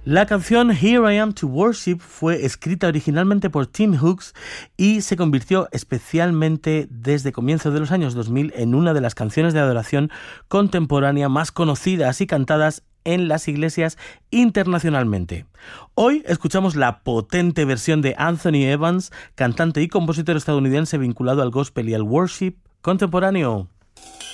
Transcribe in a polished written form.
La canción Here I Am to Worship fue escrita originalmente por Tim Hooks y se convirtió especialmente desde comienzos de los años 2000 en una de las canciones de adoración contemporánea más conocidas y cantadas en las iglesias internacionalmente. Hoy escuchamos la potente versión de Anthony Evans, cantante y compositor estadounidense vinculado al gospel y al worship contemporáneo.